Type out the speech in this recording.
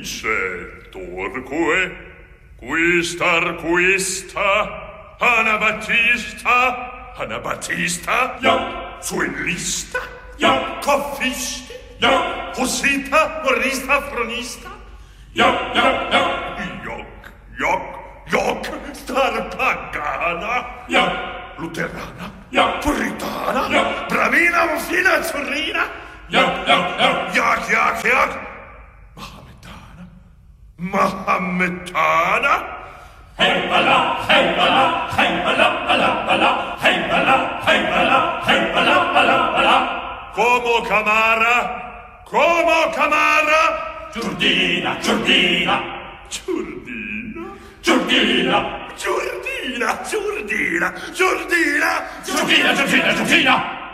Vincetore, quista, Anabattista, ja, Suellista, ja, Coffisti, ja, Hussita, Morista, Fronista, ja, Joc, Starpagana, ja, Luterana, ja, Puritana, ja, Bramina, Muffina, Azzurrina, ja, Yak, Mahometana, hey bala, bala, bala. Como Camara, Giurdina, Giurdina.